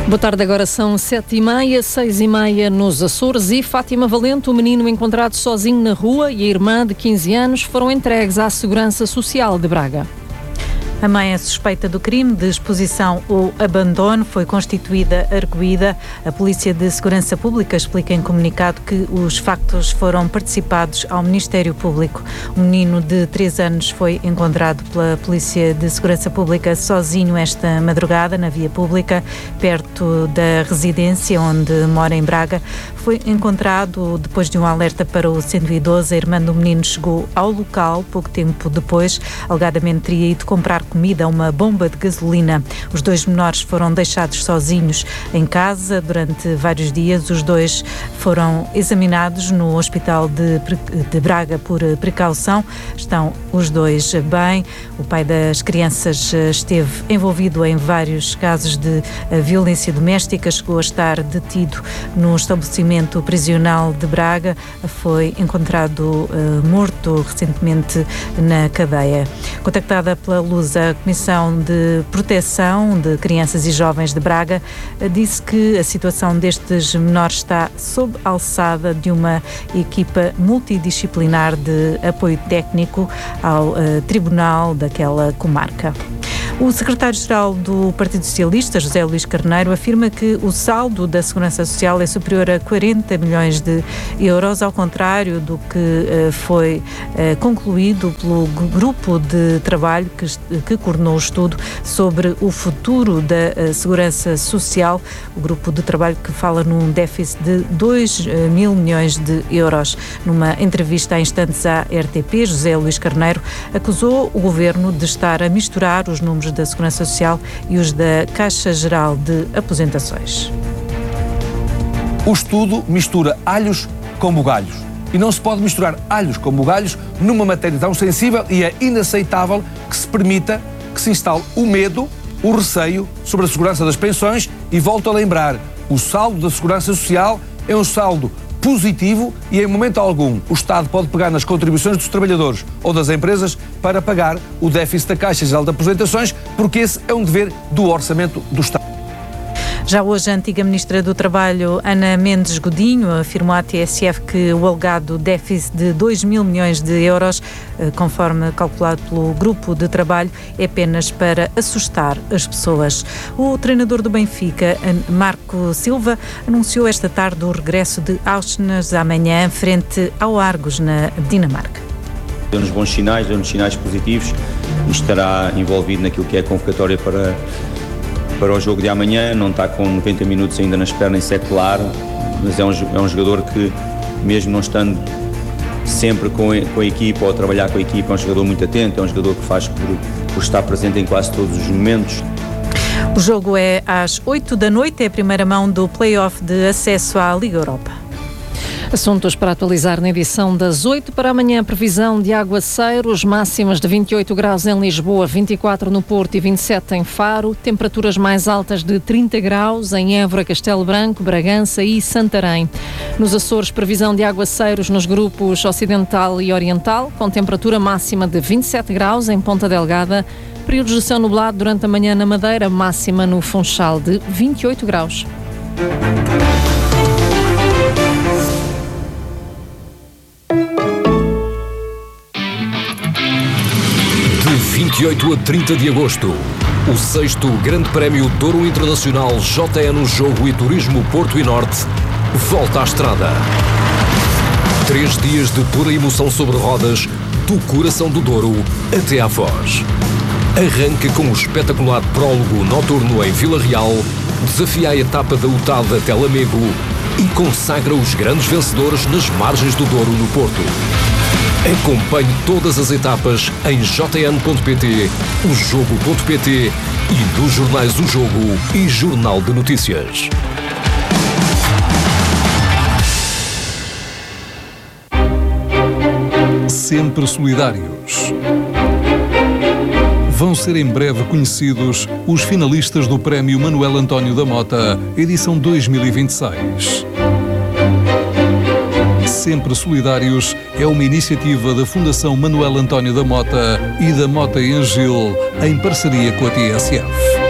Boa tarde, agora são 7h30, 6h30 nos Açores e Fátima Valente, o menino encontrado sozinho na rua e a irmã de 15 anos foram entregues à Segurança Social de Braga. A mãe é suspeita do crime de exposição ou abandono, foi constituída arguida. A Polícia de Segurança Pública explica em comunicado que os factos foram participados ao Ministério Público. Um menino de 3 anos foi encontrado pela Polícia de Segurança Pública sozinho esta madrugada na via pública, perto da residência onde mora em Braga. Foi encontrado depois de um alerta para o 112. A irmã do menino chegou ao local pouco tempo depois, alegadamente teria ido comprar comida a uma bomba de gasolina. Os 2 menores foram deixados sozinhos em casa durante vários dias. Os 2 foram examinados no Hospital de Braga por precaução. Estão os 2 bem. O pai das crianças esteve envolvido em vários casos de violência doméstica. Chegou a estar detido no estabelecimento prisional de Braga. Foi encontrado morto recentemente na cadeia. Contactada pela Luz, a Comissão de Proteção de Crianças e Jovens de Braga disse que a situação destes menores está sob a alçada de uma equipa multidisciplinar de apoio técnico ao tribunal daquela comarca. O secretário-geral do Partido Socialista, José Luís Carneiro, afirma que o saldo da Segurança Social é superior a 40 milhões de euros, ao contrário do que foi concluído pelo grupo de trabalho que coordenou o estudo sobre o futuro da Segurança Social, o grupo de trabalho que fala num déficit de 2 mil milhões de euros. Numa entrevista há instantes à RTP, José Luís Carneiro acusou o governo de estar a misturar os números da Segurança Social e os da Caixa Geral de Aposentações. O estudo mistura alhos com bugalhos. E não se pode misturar alhos com bugalhos numa matéria tão sensível, e é inaceitável que se permita que se instale o medo, o receio sobre a segurança das pensões. E volto a lembrar, o saldo da Segurança Social é um saldo positivo e em momento algum o Estado pode pegar nas contribuições dos trabalhadores ou das empresas para pagar o déficit da Caixa Geral de Aposentações, porque esse é um dever do orçamento do Estado. Já hoje, a antiga Ministra do Trabalho, Ana Mendes Godinho, afirmou à TSF que o alegado déficit de 2 mil milhões de euros, conforme calculado pelo grupo de trabalho, é apenas para assustar as pessoas. O treinador do Benfica, Marco Silva, anunciou esta tarde o regresso de Auschwitz amanhã, frente ao Argos, na Dinamarca. Deu-nos bons sinais, deu-nos sinais positivos e estará envolvido naquilo que é a convocatória para o jogo de amanhã. Não está com 90 minutos ainda nas pernas, isso é claro, mas é um jogador que, mesmo não estando sempre com a equipa ou a trabalhar com a equipa, é um jogador muito atento, é um jogador que faz por estar presente em quase todos os momentos. O jogo é às 8 da noite, é a primeira mão do play-off de acesso à Liga Europa. Assuntos para atualizar na edição das 8 para amanhã. Previsão de aguaceiros, máximas de 28 graus em Lisboa, 24 no Porto e 27 em Faro. Temperaturas mais altas de 30 graus em Évora, Castelo Branco, Bragança e Santarém. Nos Açores, previsão de aguaceiros nos grupos Ocidental e Oriental, com temperatura máxima de 27 graus em Ponta Delgada. Períodos de céu nublado durante a manhã na Madeira, máxima no Funchal de 28 graus. De 28 a 30 de agosto, o 6º Grande Prémio Douro Internacional JN Jogo e Turismo Porto e Norte volta à estrada. 3 dias de pura emoção sobre rodas, do coração do Douro até à Foz. Arranca com o espetacular prólogo noturno em Vila Real, desafia a etapa da UTAD até Lamego e consagra os grandes vencedores nas margens do Douro no Porto. Acompanhe todas as etapas em jn.pt, ojogo.pt e nos jornais O Jogo e Jornal de Notícias. Sempre solidários. Vão ser em breve conhecidos os finalistas do Prémio Manuel António da Mota, edição 2026. Sempre Solidários é uma iniciativa da Fundação Manuel António da Mota e da Mota Engil, em parceria com a TSF.